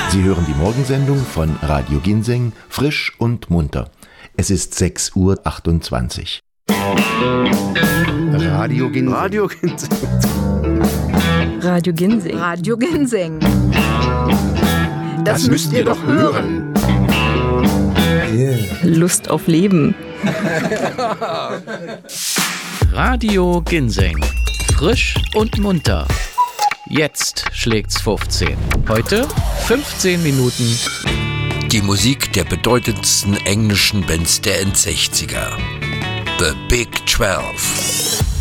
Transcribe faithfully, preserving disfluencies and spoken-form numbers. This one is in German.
Sie hören die Morgensendung von Radio Ginseng, frisch und munter. Es ist sechs Uhr achtundzwanzig. Radio Ginseng. Radio Ginseng. Radio Ginseng. Radio Ginseng. Das, das müsst ihr doch hören. Yeah. Lust auf Leben. Radio Ginseng. Frisch und munter. Jetzt schlägt's fünfzehn. Heute fünfzehn Minuten. Die Musik der bedeutendsten englischen Bands der Endsechziger. The Big Twelve.